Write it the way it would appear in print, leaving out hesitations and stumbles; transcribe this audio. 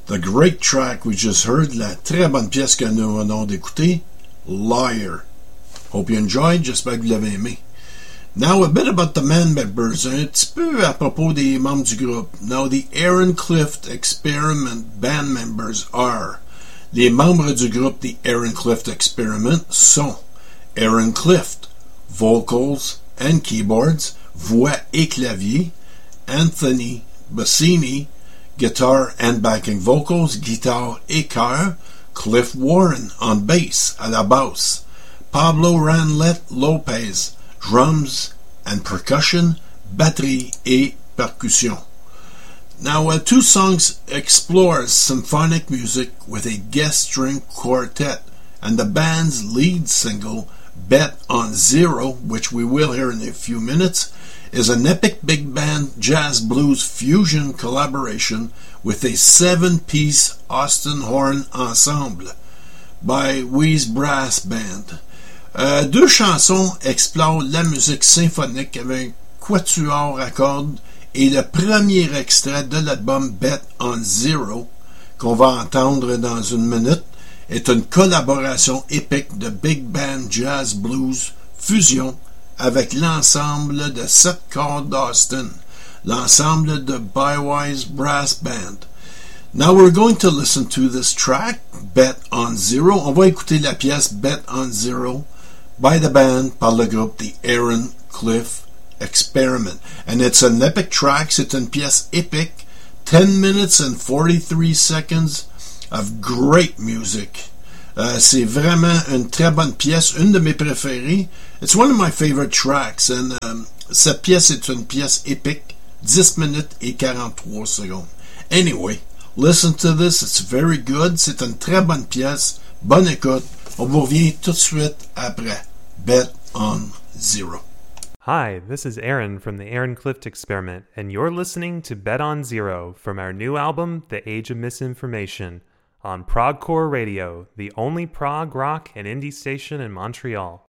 The great track we just heard, la très bonne pièce que nous venons d'écouter, Liar. Hope you enjoyed, j'espère que vous l'avez aimé. Now a bit about the members, un petit peu à propos des membres du groupe. Now the Aaron Clift Experiment band members are, les membres du groupe The Aaron Clift Experiment sont Aaron Clift, vocals and keyboards, voix et clavier, Anthony Bassini, guitar and backing vocals, guitare et chœur, Cliff Warren on bass, à la basse, Pablo Ranlet Lopez, drums and percussion, batterie et percussion. Now, two songs explore symphonic music with a guest string quartet, and the band's lead single, Bet on Zero, which we will hear in a few minutes, is an epic big band jazz blues fusion collaboration with a 7-piece Austin Horn ensemble by Wheeze Brass Band. Deux chansons explorent la musique symphonique avec un quatuor à cordes et le premier extrait de l'album Bet on Zero, qu'on va entendre dans une minute, est une collaboration épique de big band jazz blues fusion avec l'ensemble de 7 cordes d'Austin, l'ensemble de Wheeze Brass Band. Now we're going to listen to this track, Bet on Zero. On va écouter la pièce Bet on Zero by the band, par le groupe The Aaron Clift Experiment. And it's an epic track, c'est une pièce épique, 10 minutes and 43 seconds of great music. C'est vraiment une très bonne pièce, une de mes préférées. It's one of my favorite tracks, and cette pièce est une pièce épique, 10 minutes et 43 secondes. Anyway, listen to this, it's very good, c'est une très bonne pièce, bonne écoute. On vous revient tout de suite après. Bet on Zero. Hi, this is Aaron from the Aaron Clift Experiment, and you're listening to Bet on Zero from our new album, The Age of Misinformation, on Progcore Radio, the only prog rock and indie station in Montreal.